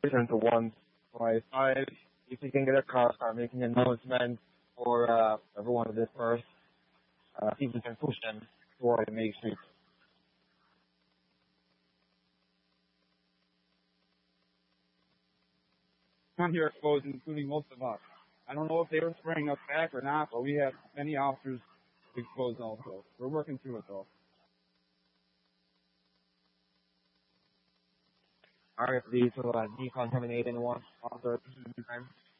Return to 125. If you can get across, making announcement for everyone to disperse. See if we can push them toward the main street. I'm here exposed, including most of us. I don't know if they were spraying us back or not, but we have many officers exposed also. We're working through it though. RFD to decontaminate anyone after time.